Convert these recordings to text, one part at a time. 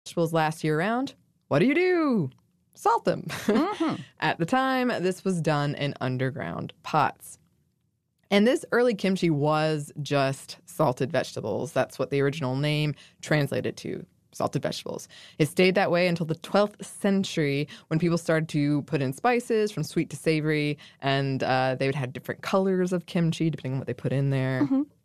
vegetables last year round, what do? Salt them. At the time, this was done in underground pots. And this early kimchi was just salted vegetables. That's what the original name translated to, salted vegetables. It stayed that way until the 12th century when people started to put in spices from sweet to savory, and they would have different colors of kimchi depending on what they put in there.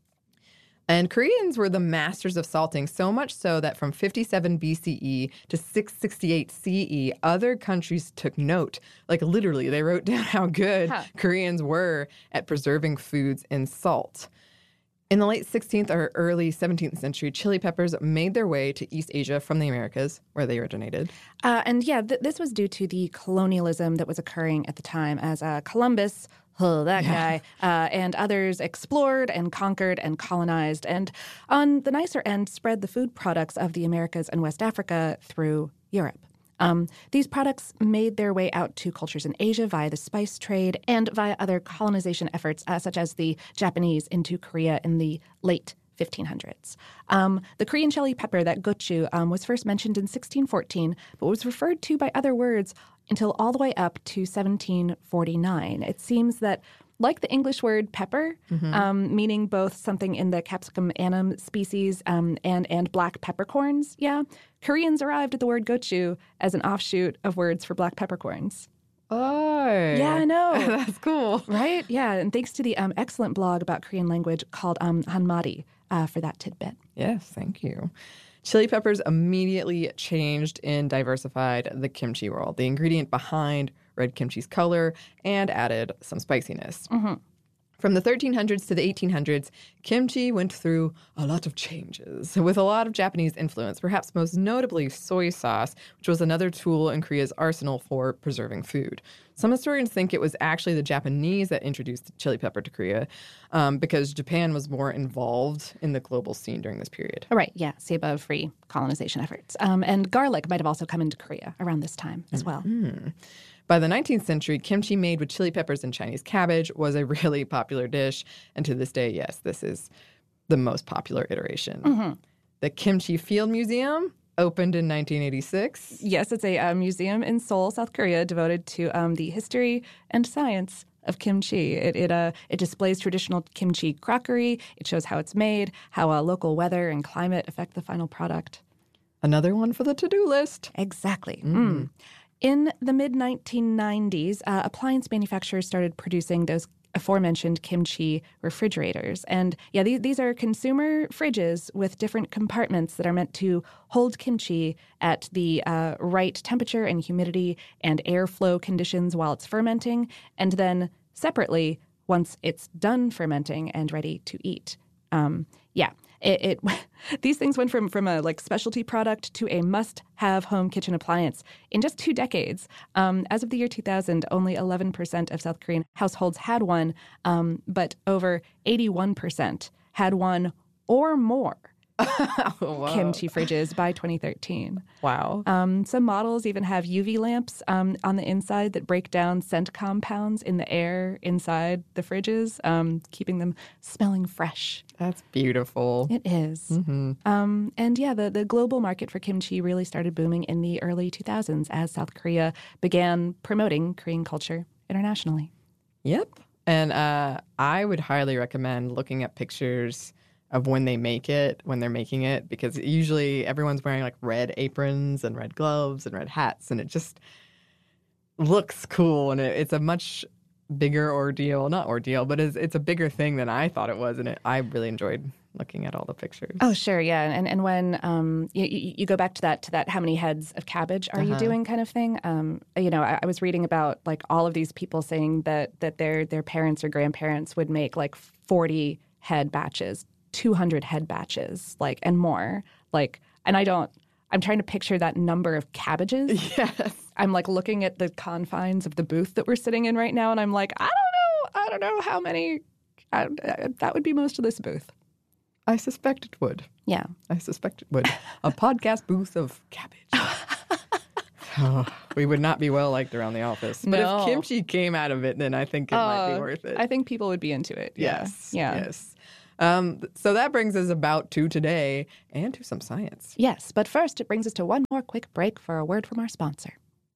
And Koreans were the masters of salting, so much so that from 57 BCE to 668 CE, other countries took note. Like literally, they wrote down how good Koreans were at preserving foods in salt. In the late 16th or early 17th century, chili peppers made their way to East Asia from the Americas, where they originated. This was due to the colonialism that was occurring at the time as Columbus, guy, and others explored and conquered and colonized, and on the nicer end, spread the food products of the Americas and West Africa through Europe. These products made their way out to cultures in Asia via the spice trade and via other colonization efforts, such as the Japanese into Korea in the late 1500s. The Korean chili pepper, that gochu, was first mentioned in 1614, but was referred to by other words until all the way up to 1749. It seems that, like the English word pepper, meaning both something in the Capsicum annuum species and black peppercorns, Koreans arrived at the word gochu as an offshoot of words for black peppercorns. Oh. Yeah, I know. That's cool. Right? Yeah, and thanks to the excellent blog about Korean language called Hanmari for that tidbit. Yes, thank you. Chili peppers immediately changed and diversified the kimchi world, the ingredient behind red kimchi's color, and added some spiciness. From the 1300s to the 1800s, kimchi went through a lot of changes, with a lot of Japanese influence, perhaps most notably soy sauce, which was another tool in Korea's arsenal for preserving food. Some historians think it was actually the Japanese that introduced the chili pepper to Korea because Japan was more involved in the global scene during this period. Right, yeah, see above free colonization efforts. And garlic might have also come into Korea around this time as well. By the 19th century, kimchi made with chili peppers and Chinese cabbage was a really popular dish. And to this day, yes, this is the most popular iteration. The Kimchi Field Museum opened in 1986. Yes, it's a museum in Seoul, South Korea, devoted to the history and science of kimchi. It displays traditional kimchi crockery. It shows how it's made, how local weather and climate affect the final product. Another one for the to-do list. Exactly. In the mid-1990s, appliance manufacturers started producing those aforementioned kimchi refrigerators. And these are consumer fridges with different compartments that are meant to hold kimchi at the right temperature and humidity and airflow conditions while it's fermenting, and then separately once it's done fermenting and ready to eat. These things went from a specialty product to a must-have home kitchen appliance in just 2 decades. As of the year 2000, only 11% of South Korean households had one, but over 81% had one or more kimchi fridges by 2013. Wow. Some models even have UV lamps on the inside that break down scent compounds in the air inside the fridges, keeping them smelling fresh. That's beautiful. It is. The global market for kimchi really started booming in the early 2000s as South Korea began promoting Korean culture internationally. Yep. And I would highly recommend looking at pictures of when they're making it, because usually everyone's wearing red aprons and red gloves and red hats, and it just looks cool, and it's a much bigger ordeal, but it's a bigger thing than I thought it was, and I really enjoyed looking at all the pictures. Oh, sure, yeah, and when you go back to that how many heads of cabbage are you doing kind of thing, I was reading about all of these people saying that their parents or grandparents would make 40 head batches, 200 head batches, and more. I'm trying to picture that number of cabbages. Yes. I'm looking at the confines of the booth that we're sitting in right now, and I'm I don't know how many. That would be most of this booth. I suspect it would. Yeah. I suspect it would. A podcast booth of cabbage. We would not be well liked around the office. But if kimchi came out of it, then I think it might be worth it. I think people would be into it. Yes. Yeah. Yes. So that brings us about to today and to some science. Yes, but first it brings us to one more quick break for a word from our sponsor.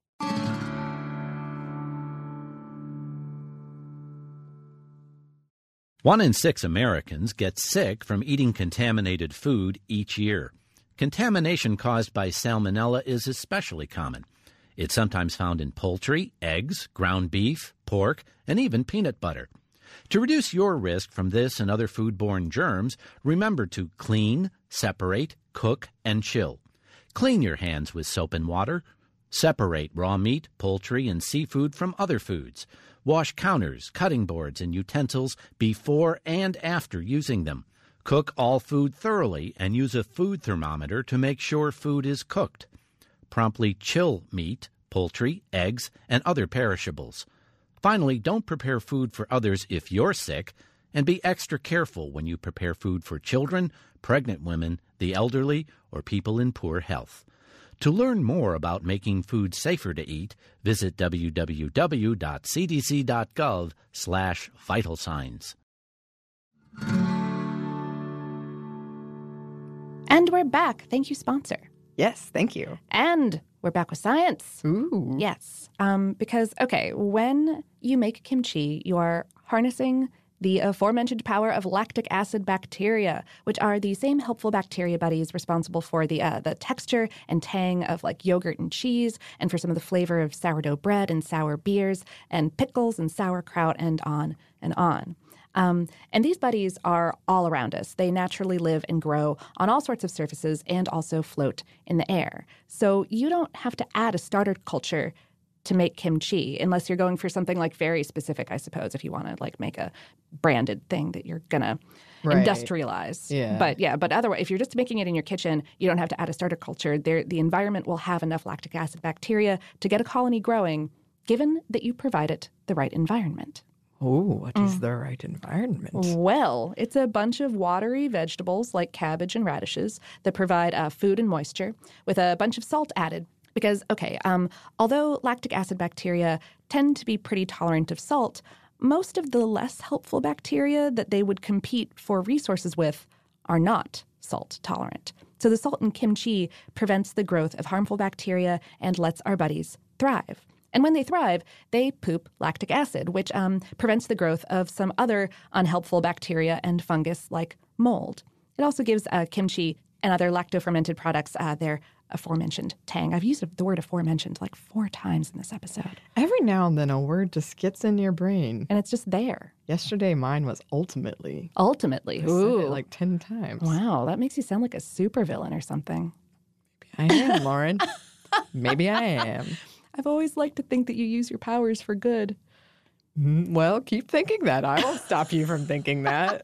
1 in 6 Americans get sick from eating contaminated food each year. Contamination caused by salmonella is especially common. It's sometimes found in poultry, eggs, ground beef, pork, and even peanut butter. To reduce your risk from this and other foodborne germs, remember to clean, separate, cook, and chill. Clean your hands with soap and water. Separate raw meat, poultry, and seafood from other foods. Wash counters, cutting boards, and utensils before and after using them. Cook all food thoroughly and use a food thermometer to make sure food is cooked. Promptly chill meat, poultry, eggs, and other perishables. Finally, don't prepare food for others if you're sick, and be extra careful when you prepare food for children, pregnant women, the elderly, or people in poor health. To learn more about making food safer to eat, visit www.cdc.gov/vital signs. And we're back. Thank you, sponsor. Yes, thank you. And we're back with science. Ooh. Yes. Because, okay, when you make kimchi, you are harnessing the aforementioned power of lactic acid bacteria, which are the same helpful bacteria buddies responsible for the texture and tang of like yogurt and cheese, and for some of the flavor of sourdough bread and sour beers and pickles and sauerkraut and on and on. And these buddies are all around us. They naturally live and grow on all sorts of surfaces and also float in the air. So you don't have to add a starter culture to make kimchi, unless you're going for something like very specific, I suppose, if you want to like make a branded thing that you're gonna industrialize. Yeah. But otherwise, if you're just making it in your kitchen, you don't have to add a starter culture. The environment will have enough lactic acid bacteria to get a colony growing, given that you provide it the right environment. Oh, what is the right environment? Well, it's a bunch of watery vegetables like cabbage and radishes that provide food and moisture with a bunch of salt added. Because, although lactic acid bacteria tend to be pretty tolerant of salt, most of the less helpful bacteria that they would compete for resources with are not salt tolerant. So the salt in kimchi prevents the growth of harmful bacteria and lets our buddies thrive. And when they thrive, they poop lactic acid, which prevents the growth of some other unhelpful bacteria and fungus like mold. It also gives kimchi and other lacto-fermented products their aforementioned tang. I've used the word aforementioned like 4 times in this episode. Every now and then a word just gets in your brain. And it's just there. Yesterday mine was ultimately. Ultimately. I said it like 10 times. Wow, that makes you sound like a supervillain or something. I am, Lauren. Maybe I am. I've always liked to think that you use your powers for good. Well, keep thinking that. I won't stop you from thinking that.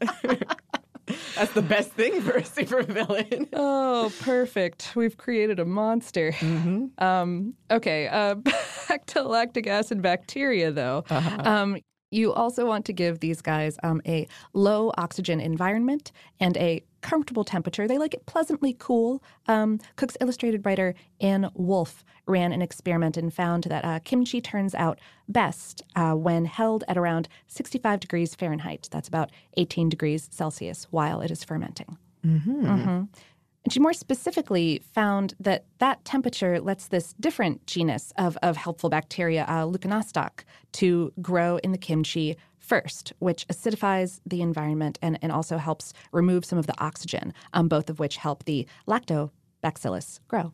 That's the best thing for a supervillain. Oh, perfect. We've created a monster. Mm-hmm. Back to lactic acid bacteria, though. You also want to give these guys a low oxygen environment and a comfortable temperature. They like it pleasantly cool. Cook's Illustrated writer Anne Wolfe ran an experiment and found that kimchi turns out best when held at around 65 degrees Fahrenheit. That's about 18 degrees Celsius while it is fermenting. And she more specifically found that that temperature lets this different genus of helpful bacteria, Leuconostoc, to grow in the kimchi first, which acidifies the environment and also helps remove some of the oxygen, both of which help the lactobacillus grow.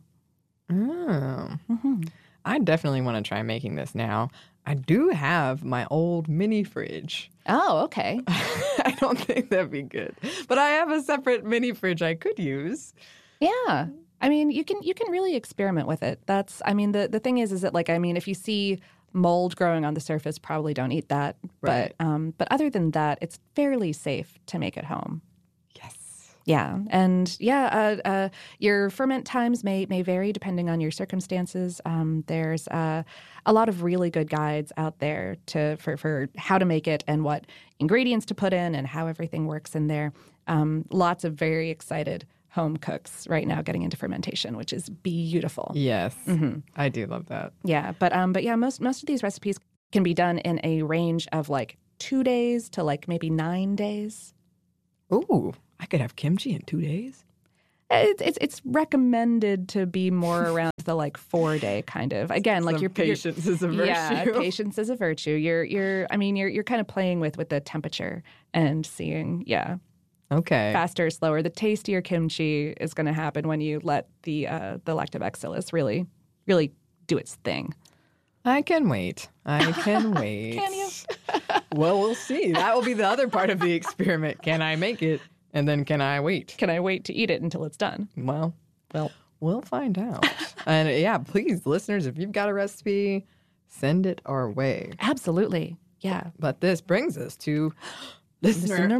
Oh. I definitely want to try making this now. I do have my old mini fridge. Oh, okay. I don't think that'd be good. But I have a separate mini fridge I could use. Yeah. I mean, you can really experiment with it. The thing is that if you see mold growing on the surface, probably don't eat that. Right. But other than that, it's fairly safe to make at home. Yes. Yeah. And your ferment times may vary depending on your circumstances. There's a lot of really good guides out there for how to make it and what ingredients to put in and how everything works in there. Lots of very excited home cooks right now getting into fermentation, which is beautiful. Yes. I do love that. Yeah. But most of these recipes can be done in a range of like 2 days to like maybe 9 days. Ooh, I could have kimchi in 2 days. It's recommended to be more around the 4-day kind of. Again, like your patience is a virtue. Yeah, patience is a virtue. You're kind of playing with the temperature and seeing, Okay. faster, slower. The tastier kimchi is going to happen when you let the lactobacillus really do its thing. I can wait. Can you? Well, we'll see. That will be the other part of the experiment. Can I make it? And then can I wait? Can I wait to eat it until it's done? Well, we'll find out. And please, listeners, if you've got a recipe, send it our way. Absolutely. Yeah. But this brings us to listener.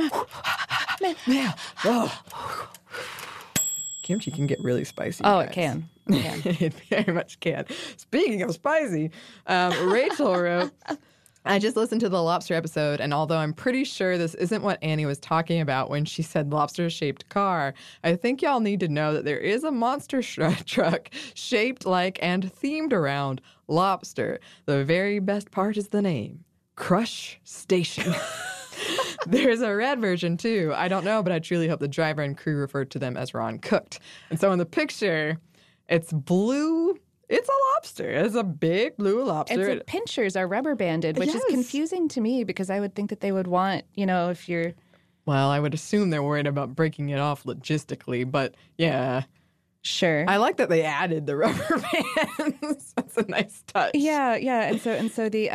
Kimchi can get really spicy. Oh, guys. it can. It very much can. Speaking of spicy, Rachel wrote, I just listened to the lobster episode, and although I'm pretty sure this isn't what Annie was talking about when she said lobster-shaped car, I think y'all need to know that there is a monster truck shaped like and themed around lobster. The very best part is the name, Crush Station. There's a red version, too. I don't know, but I truly hope the driver and crew referred to them as Ron Cooked. And so in the picture, it's blue. It's a lobster. It's a big blue lobster. And so pinchers are rubber banded, which is confusing to me because I would think that they would want, if you're... Well, I would assume they're worried about breaking it off logistically, but yeah. Sure. I like that they added the rubber bands. That's a nice touch. Yeah. And so the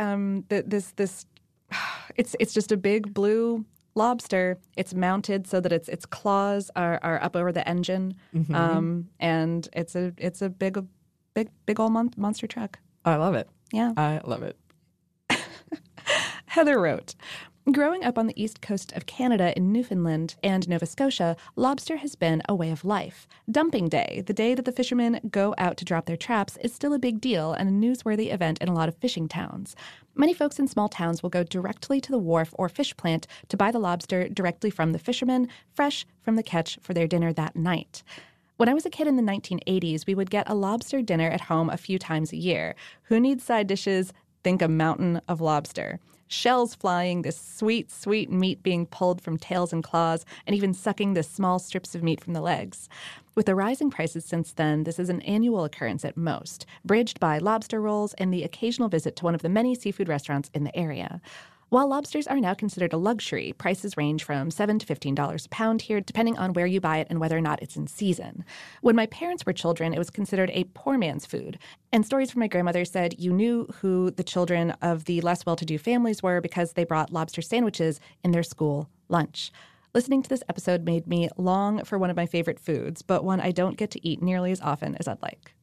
it's just a big blue lobster. It's mounted so that its claws are up over the engine, and it's a big old monster truck. I love it. Yeah, I love it. Heather wrote, growing up on the east coast of Canada in Newfoundland and Nova Scotia, lobster has been a way of life. Dumping day, the day that the fishermen go out to drop their traps, is still a big deal and a newsworthy event in a lot of fishing towns. Many folks in small towns will go directly to the wharf or fish plant to buy the lobster directly from the fishermen, fresh from the catch for their dinner that night. When I was a kid in the 1980s, we would get a lobster dinner at home a few times a year. Who needs side dishes? Think a mountain of lobster. Shells flying, this sweet, sweet meat being pulled from tails and claws, and even sucking the small strips of meat from the legs. With the rising prices since then, this is an annual occurrence at most, bridged by lobster rolls and the occasional visit to one of the many seafood restaurants in the area. While lobsters are now considered a luxury, prices range from $7 to $15 a pound here, depending on where you buy it and whether or not it's in season. When my parents were children, it was considered a poor man's food. And stories from my grandmother said you knew who the children of the less well-to-do families were because they brought lobster sandwiches in their school lunch. Listening to this episode made me long for one of my favorite foods, but one I don't get to eat nearly as often as I'd like.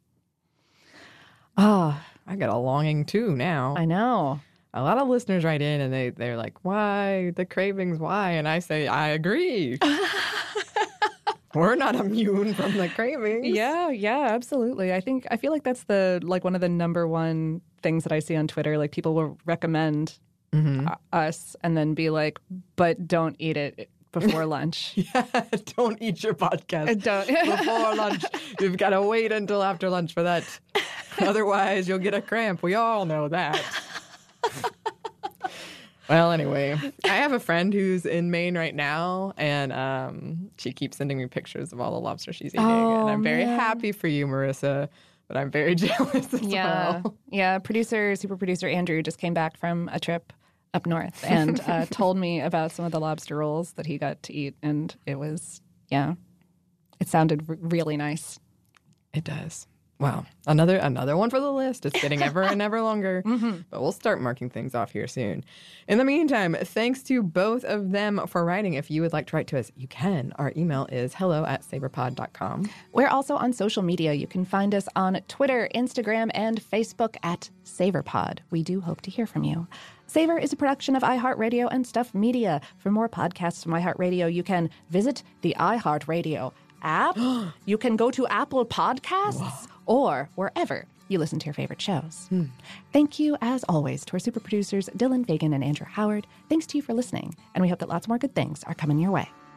I got a longing too now. I know. A lot of listeners write in and they're like, why? The cravings, why? And I say, I agree. We're not immune from the cravings. Yeah, absolutely. I feel like that's one of the number one things that I see on Twitter. Like people will recommend us and then be like, but don't eat it before lunch. Yeah, don't eat your podcast before lunch. You've got to wait until after lunch for that. Otherwise, you'll get a cramp. We all know that. Well, anyway, I have a friend who's in Maine right now, and she keeps sending me pictures of all the lobster she's eating. And I'm very happy for you, Marissa, but I'm very jealous as well. Yeah, super producer Andrew just came back from a trip up north and told me about some of the lobster rolls that he got to eat, and it was, it sounded really nice. It does. Wow. Another one for the list. It's getting ever and ever longer. But we'll start marking things off here soon. In the meantime, thanks to both of them for writing. If you would like to write to us, you can. Our email is hello@saberpod.com. We're also on social media. You can find us on Twitter, Instagram, and Facebook at SaverPod. We do hope to hear from you. Savor is a production of iHeartRadio and Stuff Media. For more podcasts from iHeartRadio, you can visit the iHeartRadio app. You can go to Apple Podcasts or wherever you listen to your favorite shows. Thank you, as always, to our super producers, Dylan Fagan and Andrew Howard. Thanks to you for listening, and we hope that lots more good things are coming your way.